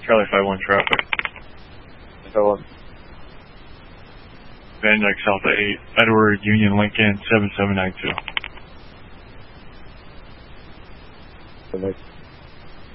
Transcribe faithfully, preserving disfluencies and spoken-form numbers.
Charlie five one traffic. So, Van Dyke South eight, Edward Union Lincoln seven seven nine two. the next